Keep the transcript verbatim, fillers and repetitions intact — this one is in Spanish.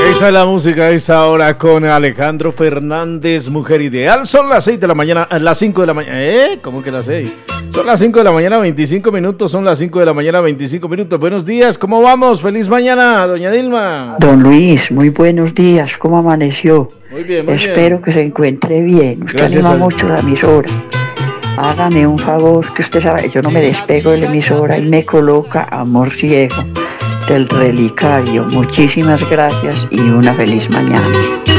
Esa es la música a esa hora con Alejandro Fernández, Mujer Ideal. Son las seis de la mañana, las cinco de la mañana. ¿Eh? ¿Cómo que las seis? Son las cinco de la mañana, veinticinco minutos. Son las cinco de la mañana, veinticinco minutos. Buenos días, ¿cómo vamos? Feliz mañana, doña Dilma. Don Luis, muy buenos días. ¿Cómo amaneció? Muy bien, muy Espero bien. que se encuentre bien. Usted Gracias anima a- mucho la emisora. Hágame un favor, que usted sabe, yo no me despego de la emisora y me coloca Amor Ciego del Relicario. Muchísimas gracias y una feliz mañana.